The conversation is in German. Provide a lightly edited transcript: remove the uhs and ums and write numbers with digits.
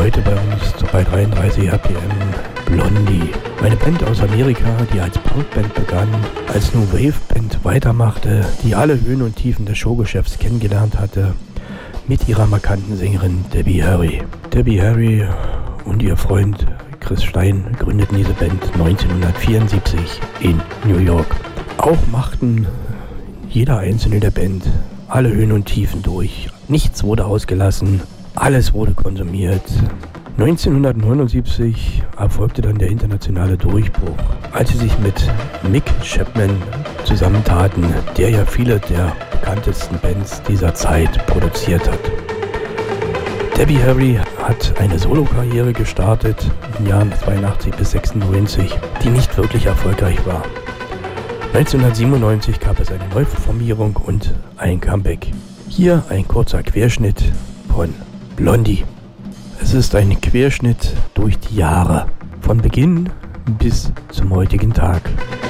Heute bei uns bei 33 RPM Blondie. Eine Band aus Amerika, die als Punkband begann, als New Wave Band weitermachte, die alle Höhen und Tiefen des Showgeschäfts kennengelernt hatte, mit ihrer markanten Sängerin Debbie Harry. Debbie Harry und ihr Freund Chris Stein gründeten diese Band 1974 in New York. Auch machten jeder Einzelne der Band alle Höhen und Tiefen durch. Nichts wurde ausgelassen, alles wurde konsumiert. 1979 erfolgte dann der internationale Durchbruch, als sie sich mit Mick Chapman zusammentaten, der ja viele der bekanntesten Bands dieser Zeit produziert hat. Debbie Harry hat eine Solokarriere gestartet in den Jahren 82 bis 96, die nicht wirklich erfolgreich war. 1997 gab es eine Neuformierung und ein Comeback. Hier ein kurzer Querschnitt von Blondie. Es ist ein Querschnitt durch die Jahre, von Beginn bis zum heutigen Tag.